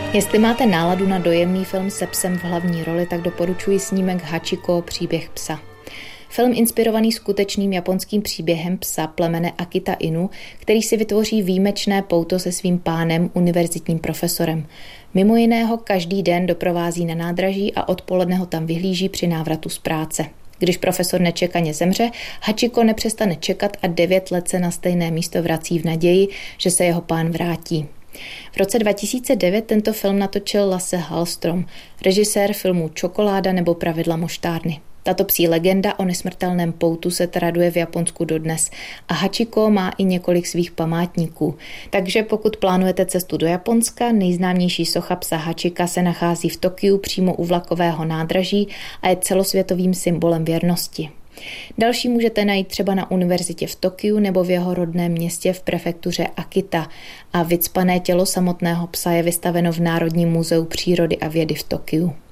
Jestli máte náladu na dojemný film se psem v hlavní roli, tak doporučuji snímek Hachiko, příběh psa. Film inspirovaný skutečným japonským příběhem psa plemene Akita Inu, který si vytvoří výjimečné pouto se svým pánem, univerzitním profesorem. Mimo jiného každý den doprovází na nádraží a odpoledne ho tam vyhlíží při návratu z práce. Když profesor nečekaně zemře, Hachiko nepřestane čekat a 9 let se na stejné místo vrací v naději, že se jeho pán vrátí. V roce 2009 tento film natočil Lasse Hallström, režisér filmů Čokoláda nebo Pravidla moštárny. Tato psí legenda o nesmrtelném poutu se traduje v Japonsku dodnes a Hachiko má i několik svých památníků. Takže pokud plánujete cestu do Japonska, nejznámější socha psa Hachika se nachází v Tokiu přímo u vlakového nádraží a je celosvětovým symbolem věrnosti. Další můžete najít třeba na univerzitě v Tokiu nebo v jeho rodném městě v prefektuře Akita a vycpané tělo samotného psa je vystaveno v Národním muzeu přírody a vědy v Tokiu.